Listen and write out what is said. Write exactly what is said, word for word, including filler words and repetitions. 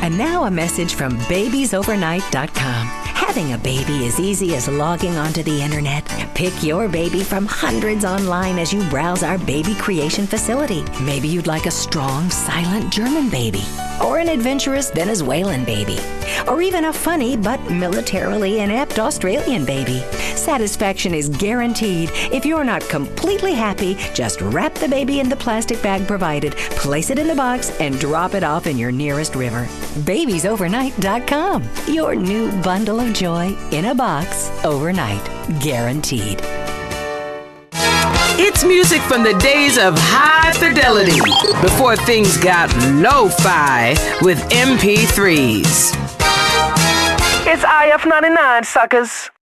And now a message from babies overnight dot com. Having a baby is easy as logging onto the internet. Pick your baby from hundreds online as you browse our baby creation facility. Maybe you'd like a strong, silent German baby, or an adventurous Venezuelan baby, or even a funny but militarily inept Australian baby. Satisfaction is guaranteed. If you're not completely happy, just wrap the baby in the plastic bag provided, place it in the box, and drop it off in your nearest river. babies overnight dot com. Your new bundle of joy in a box overnight. Guaranteed. It's music from the days of high fidelity, before things got lo-fi with M P threes. It's I F ninety-nine, suckers.